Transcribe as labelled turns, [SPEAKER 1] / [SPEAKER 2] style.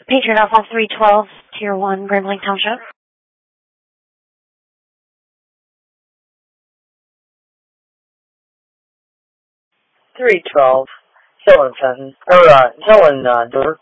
[SPEAKER 1] Patriot Alpha 312, Tier 1, Grambling Township.
[SPEAKER 2] 312, Helen Dor.